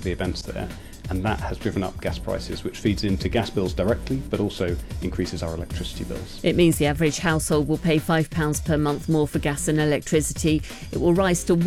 the events there. And that has driven up gas prices, which feeds into gas bills directly, but also increases our electricity bills. It means the average household will pay £5 per month more for gas and electricity. It will rise to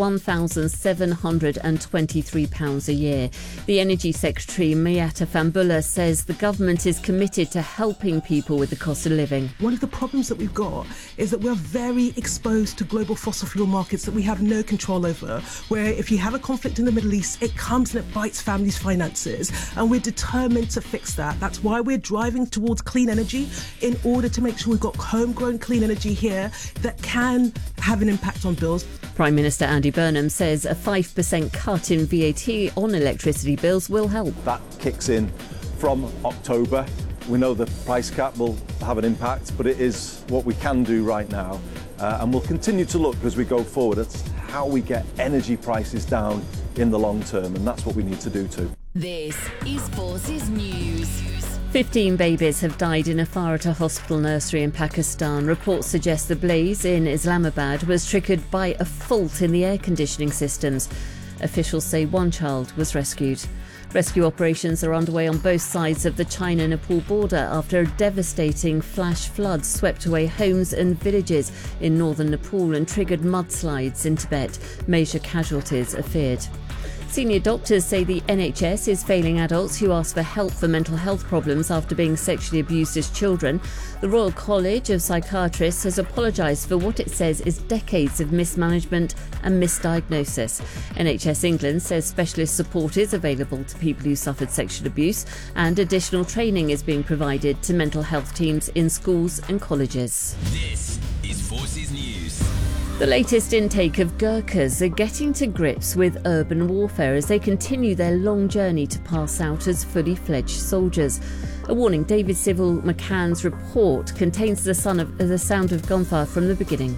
£1,723 a year. The Energy Secretary, Miatta Fahnbulleh, says the government is committed to helping people with the cost of living. One of the problems that we've got is that we're very exposed to global fossil fuel markets that we have no control over, where if you have a conflict in the Middle East, it comes and it bites families' finances. And we're determined to fix that. That's why we're driving towards clean energy, in order to make sure we've got homegrown clean energy here that can have an impact on bills. Prime Minister Andy Burnham says a 5% cut in VAT on electricity bills will help. That kicks in from October. We know the price cap will have an impact, but it is what we can do right now. And we'll continue to look as we go forward at how we get energy prices down in the long term, and that's what we need to do too. This is Forces News. 15 babies have died in a fire at a hospital nursery in Pakistan. Reports suggest the blaze in Islamabad was triggered by a fault in the air conditioning systems. Officials say one child was rescued. Rescue operations are underway on both sides of the China-Nepal border after a devastating flash flood swept away homes and villages in northern Nepal and triggered mudslides in Tibet. Major casualties are feared. Senior doctors say the NHS is failing adults who ask for help for mental health problems after being sexually abused as children. The Royal College of Psychiatrists has apologised for what it says is decades of mismanagement and misdiagnosis. NHS England says specialist support is available to people who suffered sexual abuse, and additional training is being provided to mental health teams in schools and colleges. This is Forces News. The latest intake of Gurkhas are getting to grips with urban warfare as they continue their long journey to pass out as fully fledged soldiers. A warning: David Civil McCann's report contains the sound of gunfire from the beginning.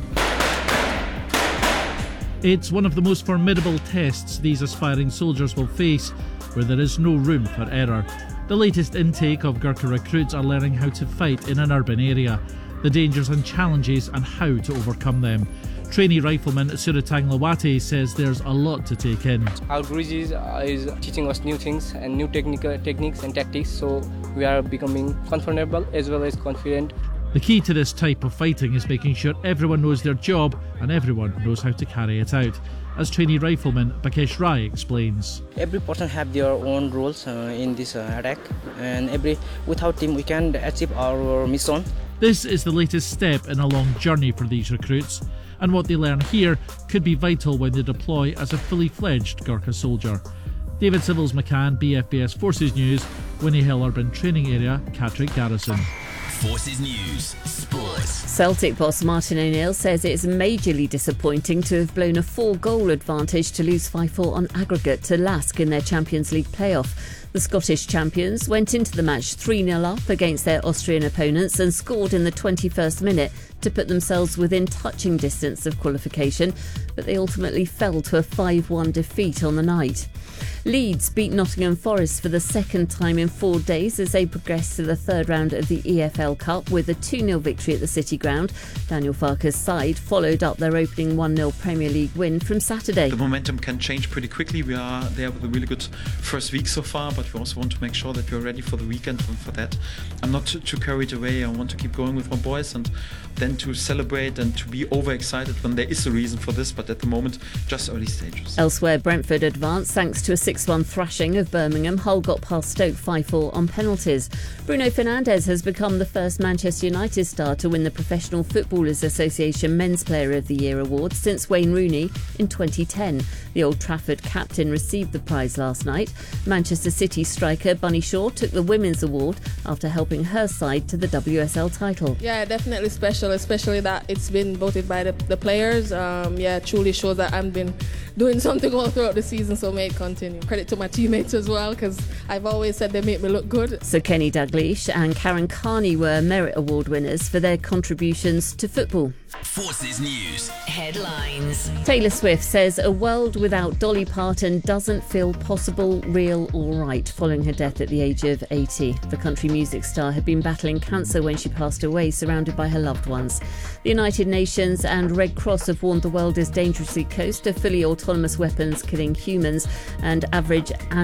It's one of the most formidable tests these aspiring soldiers will face, where there is no room for error. The latest intake of Gurkha recruits are learning how to fight in an urban area, the dangers and challenges and how to overcome them. Trainee rifleman Suratang Lawate says there's a lot to take in. Our Guruji is teaching us new things and new techniques and tactics, so we are becoming comfortable as well as confident. The key to this type of fighting is making sure everyone knows their job and everyone knows how to carry it out, as trainee rifleman Bakesh Rai explains. Every person have their own roles in this attack, and without team we can achieve our mission. This is the latest step in a long journey for these recruits, and what they learn here could be vital when they deploy as a fully fledged Gurkha soldier. David Civils McCann, BFBS Forces News, Winnie Hill Urban Training Area, Catterick Garrison. Forces News Sports. Celtic boss Martin O'Neill says it's majorly disappointing to have blown a 4-goal advantage to lose 5-4 on aggregate to Lask in their Champions League playoff. The Scottish champions went into the match 3-0 up against their Austrian opponents and scored in the 21st minute to put themselves within touching distance of qualification, but they ultimately fell to a 5-1 defeat on the night. Leeds beat Nottingham Forest for the second time in 4 days as they progressed to the third round of the EFL Cup with a 2-0 victory at the City Ground. Daniel Farke's side followed up their opening 1-0 Premier League win from Saturday. The momentum can change pretty quickly. We are there with a really good first week so far, but we also want to make sure that we're ready for the weekend, and for that I'm not too carried away. I want to keep going with my boys and then to celebrate and to be overexcited when there is a reason for this, but at the moment just early stages. Elsewhere, Brentford advanced thanks to a 6-1 thrashing of Birmingham. Hull got past Stoke 5-4 on penalties. Bruno Fernandes has become the first Manchester United star to win the Professional Footballers Association Men's Player of the Year award since Wayne Rooney in 2010. The Old Trafford captain received the prize last night. Manchester City striker Bunny Shaw took the Women's Award after helping her side to the WSL title. Yeah, definitely special, especially that it's been voted by the players. Truly shows that I've been doing something all throughout the season, so may it continue. Credit to my teammates as well, because I've always said they make me look good. So Kenny Dalglish and Karen Carney were Merit Award winners for their contributions to football. Forces News headlines. Taylor Swift says a world without Dolly Parton doesn't feel possible, real or right following her death at the age of 80. The country music star had been battling cancer when she passed away, surrounded by her loved ones. The United Nations and Red Cross have warned the world is dangerously close to fully autonomous weapons killing humans, and average